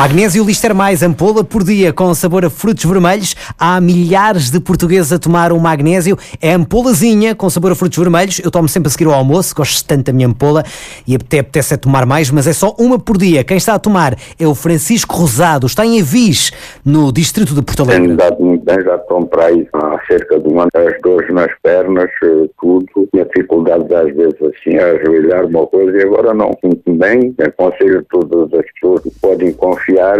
Magnésio Lister Mais, ampola por dia com sabor a frutos vermelhos. Há milhares de portugueses a tomar um magnésio. É ampolazinha com sabor a frutos vermelhos. Eu tomo sempre a seguir ao almoço, gosto tanto da minha ampola e até apetece tomar mais, mas é só uma por dia. Quem está a tomar é o Francisco Rosado, está em Avis, no distrito de Porto Alegre. Tenho dado muito bem, já tomo para aí há cerca de um ano, as dores nas pernas, tudo, e dificuldades às vezes assim, a ajoelhar uma coisa, e agora não, sinto bem. Aconselho todas as pessoas que podem confiar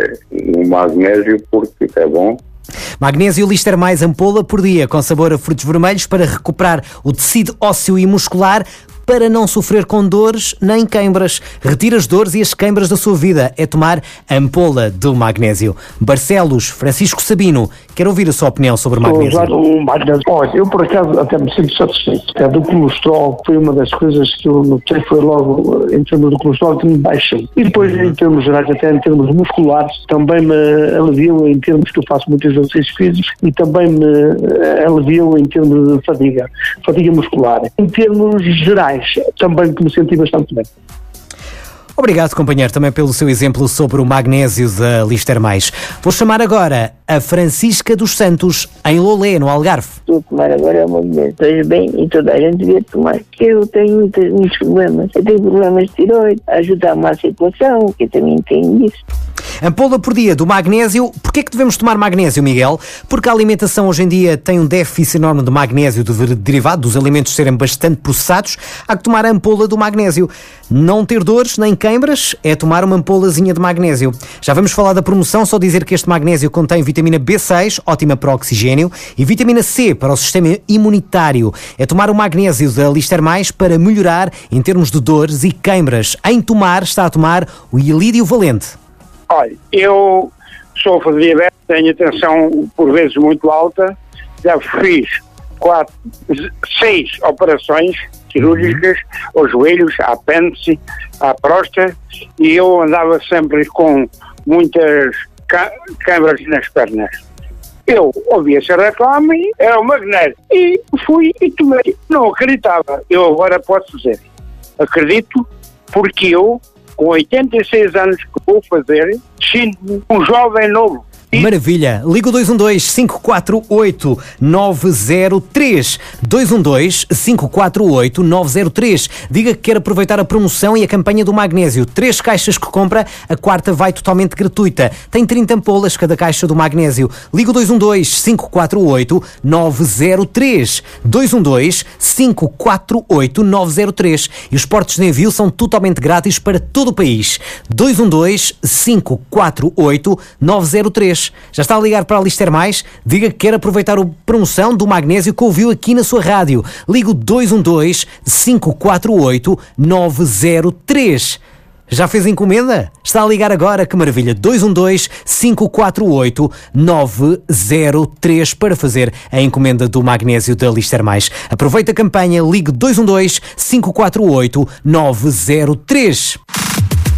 no magnésio porque é bom. Magnésio Lister Mais, ampola por dia com sabor a frutos vermelhos para recuperar o tecido ósseo e muscular, para não sofrer com dores nem queimbras. Retira as dores e as queimbras da sua vida. É tomar a ampola do magnésio. Barcelos, Francisco Sabino, quero ouvir a sua opinião sobre o magnésio. Olha, eu por acaso até me sinto satisfeito. Até do colesterol foi uma das coisas que eu notei, foi logo em termos do colesterol que me baixou. E depois em termos gerais, até em termos musculares, também me aliviou em termos que eu faço muitos exercícios físicos e também me aliviou em termos de fadiga muscular. Em termos gerais, também que me senti bastante bem. Obrigado, companheiro, também pelo seu exemplo sobre o magnésio da Lister Mais. Vou chamar agora a Francisca dos Santos, em Lolé, no Algarve. Estou a tomar agora o magnésio. Estou bem e toda a gente devia tomar, que eu tenho muitos problemas. Eu tenho problemas de tiroide, ajuda-me à circulação, que eu também tenho isso. Ampola por dia do magnésio. Porquê é que devemos tomar magnésio, Miguel? Porque a alimentação hoje em dia tem um déficit enorme de magnésio derivado dos alimentos serem bastante processados. Há que tomar a ampola do magnésio. Não ter dores nem queimbras é tomar uma ampolazinha de magnésio. Já vamos falar da promoção, só dizer que este magnésio contém vitamina B6, ótima para o oxigênio, e vitamina C para o sistema imunitário. É tomar o magnésio da Lister Mais para melhorar em termos de dores e queimbras. Em tomar, está a tomar o Ilídio Valente. Olha, eu sofro de diabetes, tenho a tensão por vezes muito alta, já fiz 6 operações cirúrgicas, aos joelhos, à apêndice, à próstata, e eu andava sempre com muitas câimbras nas pernas. Eu ouvi essa reclama e era o magnésio, e fui e tomei. Não acreditava, eu agora posso dizer, acredito, porque eu, com 86 anos que vou fazer, sinto-me um jovem novo. Maravilha. Liga o 212-548-903. 212-548-903. Diga que quer aproveitar a promoção e a campanha do magnésio. 3 caixas que compra, a quarta vai totalmente gratuita. Tem 30 ampolas cada caixa do magnésio. Liga o 212-548-903. 212-548-903. E os portos de envio são totalmente grátis para todo o país. 212-548-903. Já está a ligar para a Lister Mais? Diga que quer aproveitar a promoção do magnésio que ouviu aqui na sua rádio. Liga o 212-548-903. Já fez a encomenda? Está a ligar agora, que maravilha. 212-548-903 para fazer a encomenda do magnésio da Lister Mais. Aproveita a campanha, ligue 212-548-903.